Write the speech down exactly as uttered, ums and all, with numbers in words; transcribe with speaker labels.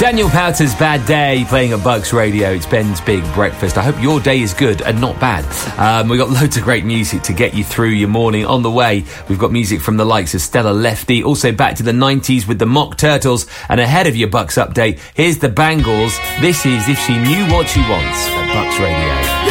Speaker 1: Daniel Powter's Bad Day playing at Bucks Radio. It's Ben's Big Breakfast. I hope your day is good and not bad. Um, we've got loads of great music to get you through your morning. On the way, we've got music from the likes of Stella Lefty, also back to the nineties with the Mock Turtles, and ahead of your Bucks update, here's the Bangles. This is If She Knew What She Wants at Bucks Radio.